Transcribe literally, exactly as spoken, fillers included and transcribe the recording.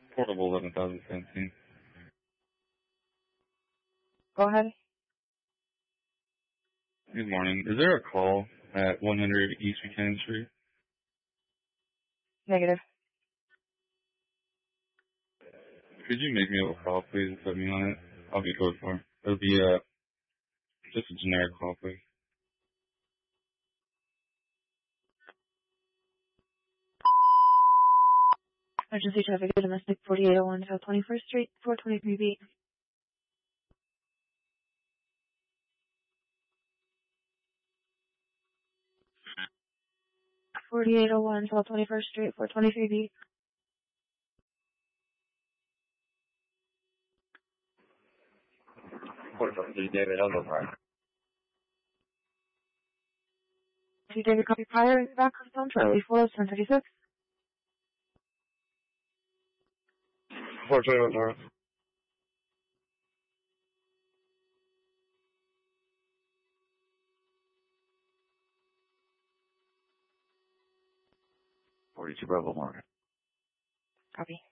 Portable eleven thousand seventeen. Go ahead. Good morning. Is there a call at one hundred East Buchanan Street? Negative. Could you make me a call, please, and put me on it? I'll be code for. It'll be uh, just a generic call, please. Emergency traffic, domestic forty-eight oh one South twenty-first Street, four twenty-three B. forty-eight oh one South twenty-first Street, four twenty-three B. forty-five C David, I'll go for it. See David copy prior in the back of the phone, Charlie, four oh seven thirty-six. four twenty-one North. forty-two Bravo Mark. Copy.